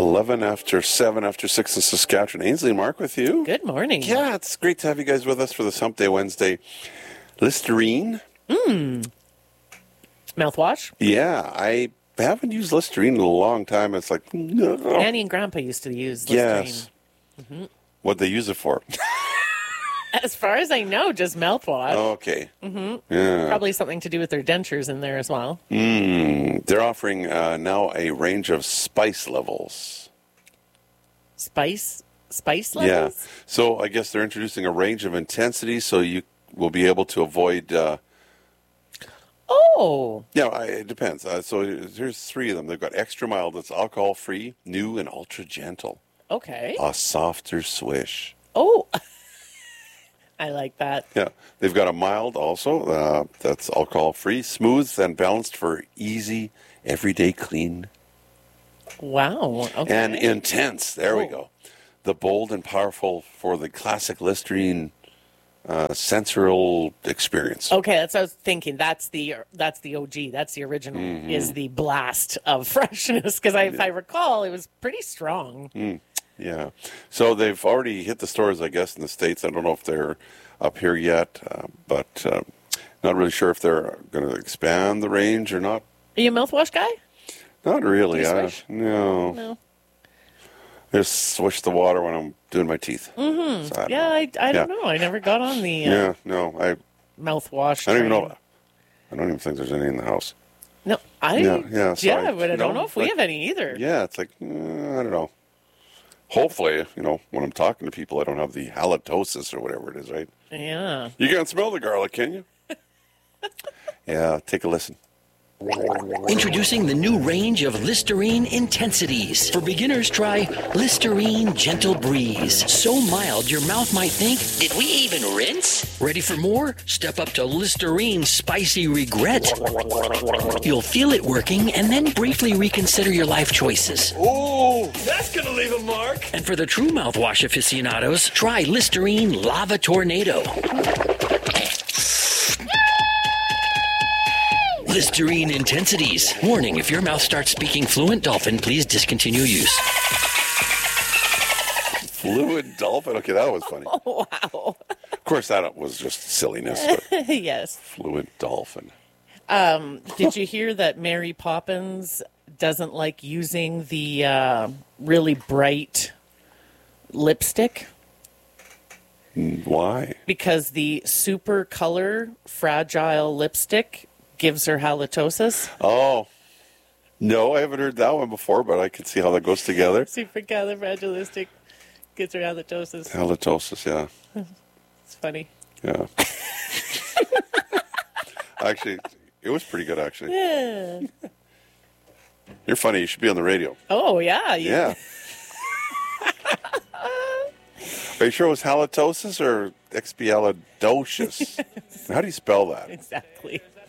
11 after 7 after 6 in Saskatchewan. Ainsley and Mark with you. Good morning. Yeah, it's great to have you guys with us for this Hump Day Wednesday. Listerine. Mouthwash? Yeah, I haven't used Listerine in a long time. It's like, no. Annie and Grandpa used to use Listerine. Yes. What'd they use it for? As far as I know, just mouthwash. Oh, okay. Yeah. Probably something to do with their dentures in there as well. They're offering now a range of spice levels. Spice levels? Yeah. So I guess they're introducing a range of intensities so you will be able to avoid... Oh. Yeah, it depends. So here's 3 of them. They've got extra mild, that's alcohol-free, new, and ultra gentle. Okay. A softer swish. Oh. I like that. Yeah, they've got a mild also, that's alcohol-free, smooth and balanced for easy, everyday clean. Wow. Okay. And intense, there we go. The bold and powerful for the classic Listerine sensorial experience. Okay, that's what I was thinking. That's the OG. That's the original. Is the blast of freshness? Because if I recall, it was pretty strong. Yeah. So they've already hit the stores, I guess, in the States. I don't know if they're up here yet, but not really sure if they're going to expand the range or not. Are you a mouthwash guy? Not really. Do you swish? No. I just swish the water when I'm doing my teeth. So I don't know. I never got on the mouthwash. I don't even know. I don't even think there's any in the house. No, So but I don't know if we have any either. Yeah, it's like, I don't know. Hopefully, when I'm talking to people, I don't have the halitosis or whatever it is, right? Yeah. You can't smell the garlic, can you? Yeah, take a listen. Introducing the new range of Listerine Intensities. For beginners, try Listerine Gentle Breeze. So mild, your mouth might think, did we even rinse? Ready for more? Step up to Listerine Spicy Regret. You'll feel it working and then briefly reconsider your life choices. Oh, that's gonna leave a mark. And for the true mouthwash aficionados, try Listerine Lava Tornado. Listerine Intensities. Warning, if your mouth starts speaking fluent dolphin, please discontinue use. Fluid dolphin? Okay, that was funny. Oh, wow. Of course, that was just silliness, but Yes. fluid dolphin. Did you hear that Mary Poppins doesn't like using the really bright lipstick? Why? Because the super color fragile lipstick gives her halitosis. Oh, no, I haven't heard that one before, but I can see how that goes together. Supercalifragilistic gives her halitosis. Halitosis, yeah. It's funny. Yeah. Actually, it was pretty good, actually. Yeah. You're funny. You should be on the radio. Oh, yeah. Yeah. Are you sure it was halitosis or expialidocious? How do you spell that? Exactly.